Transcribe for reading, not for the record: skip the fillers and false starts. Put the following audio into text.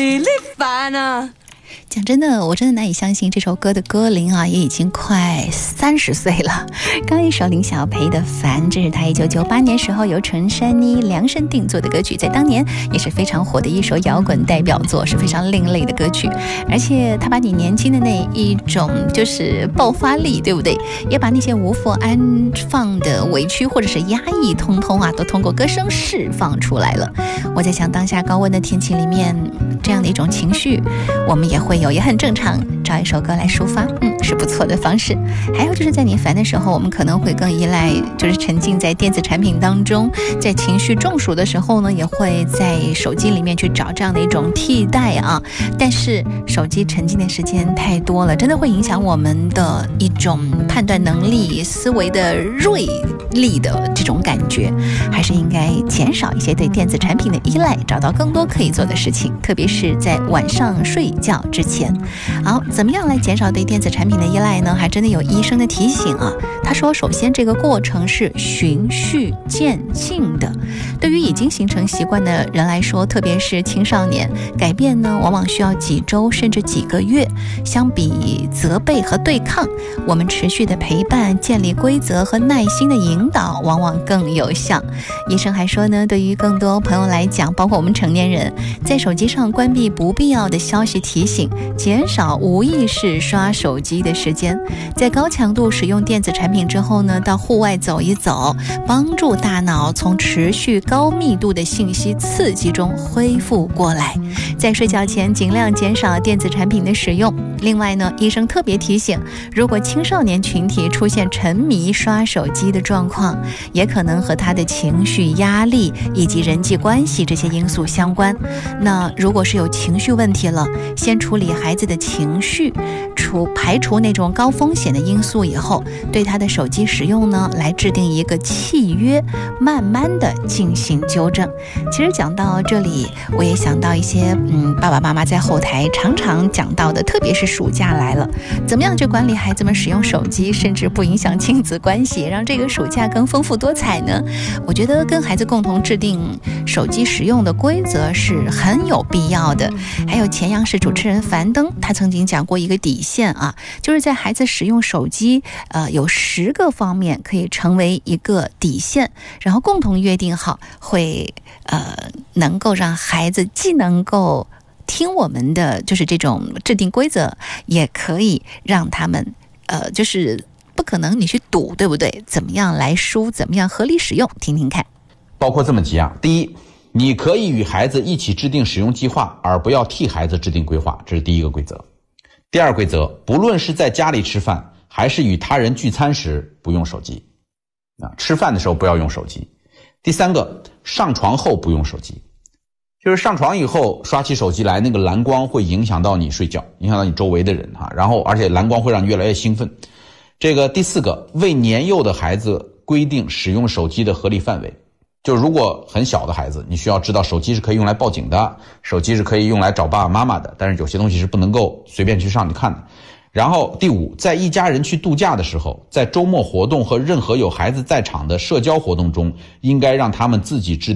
你烦啊！ 讲真的，我真的难以相信这首歌的歌龄啊，也已经快30岁了。刚一首林小培的《烦》，这是他1998年时候由陈珊妮量身定做的歌曲，在当年也是非常火的一首摇滚代表作，是非常另类的歌曲。而且他把你年轻的那一种就是爆发力，对不对？也把那些无法安放的委屈或者是压抑，通通啊都通过歌声释放出来了。我在想，当下高温的天气里面，这样的一种情绪，我们也会有，也很正常，找一首歌来抒发，是不错的方式。还有就是在你烦的时候，我们可能会更依赖，就是沉浸在电子产品当中，在情绪中暑的时候呢，也会在手机里面去找这样的一种替代啊。但是手机沉浸的时间太多了，真的会影响我们的一种判断能力、思维的锐利的这种感觉，还是应该减少一些对电子产品的依赖，找到更多可以做的事情，特别是在晚上睡觉之前。好，怎么样来减少对电子产品的依赖呢？还真的有医生的提醒啊。他说，首先这个过程是循序渐进的，对于已经形成习惯的人来说，特别是青少年，改变呢往往需要几周甚至几个月。相比责备和对抗，我们持续的陪伴、建立规则和耐心的引导往往更有效。医生还说呢，对于更多朋友来讲，包括我们成年人，在手机上关闭不必要的消息提醒，减少无意识刷手机的时间，在高强度使用电子产品之后呢，到户外走一走，帮助大脑从持续高密度的信息刺激中恢复过来。在睡觉前尽量减少电子产品的使用。另外呢，医生特别提醒，如果青少年群体出现沉迷刷手机的状况，也可能和他的情绪压力以及人际关系这些因素相关。那如果是有情绪问题了，先处理孩子的情绪，排除那种高风险的因素以后，对他的手机使用呢，来制定一个契约，慢慢的进行纠正。其实讲到这里，我也想到一些爸爸妈妈在后台常常讲到的，特别是暑假来了，怎么样去管理孩子们使用手机，甚至不影响亲子关系，让这个暑假更丰富多彩呢？我觉得跟孩子共同制定手机使用的规则是很有必要的。还有前央视主持人樊登，他曾经讲过一个底线啊，就是在孩子使用手机有10个方面可以成为一个底线，然后共同约定好，会能够让孩子既能够听我们的就是这种制定规则，也可以让他们就是不可能你去赌，对不对？怎么样来输，怎么样合理使用，听听看。 包括这么几样：第一，你可以与孩子一起制定使用计划，而不要替孩子制定规划，这是第一个规则。第二规则，不论是在家里吃饭还是与他人聚餐时，不用手机。吃饭的时候不要用手机。第三个，上床后不用手机。就是上床以后刷起手机来，那个蓝光会影响到你睡觉，影响到你周围的人然后而且蓝光会让你越来越兴奋。这个第四个，为年幼的孩子规定使用手机的合理范围。就如果很小的孩子，你需要知道手机是可以用来报警的，手机是可以用来找爸爸妈妈的，但是有些东西是不能够随便去上去看的。然后第五，在一家人去度假的时候，在周末活动和任何有孩子在场的社交活动中，应该让他们自己制定